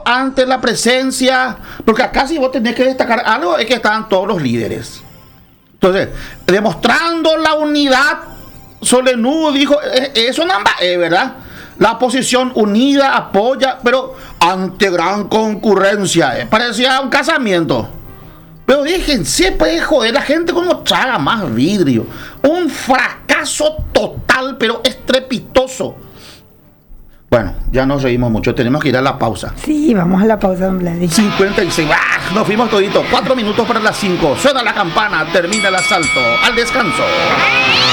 ante la presencia, porque acá si vos tenés que destacar algo es que estaban todos los líderes. Entonces, demostrando la unidad, Solenú dijo, eso es verdad. La oposición unida apoya, pero ante gran concurrencia, parecía un casamiento. Pero déjense, pues, joder, la gente como traga más vidrio. Un fracaso total, pero estrepitoso. Bueno, ya nos reímos mucho, tenemos que ir a la pausa. Sí, vamos a la pausa, don Vladi. 56, nos fuimos todito, 4 minutos para las 5. Suena la campana, termina el asalto, al descanso.